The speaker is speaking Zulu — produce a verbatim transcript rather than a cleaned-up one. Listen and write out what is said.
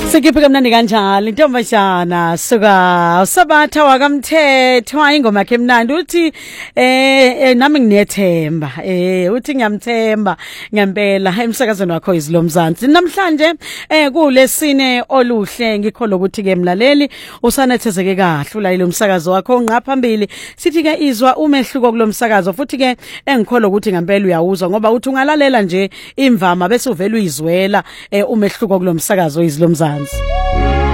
Sikiphi kamnandi kanjalo intombazana suka usabatha wakamthetho ingoma yakhe emnandi uthi eh nami nginethemba eh uthi ngiyamthemba ngempela emsakazweni wakho izilomzansi namhlanje eh kulesine oluhle ngikholwa ukuthi ke mlaleli usanethezeke kahle ulalele umsakazo wakho ngaphambili sithi ke izwa umehluko kulomsakazo futhi ke engikholwa ukuthi ngempela uyawuzwa ngoba uthi ungalalela nje imvama bese uvela uyizwela umehluko kulomsakazo izilomzansi.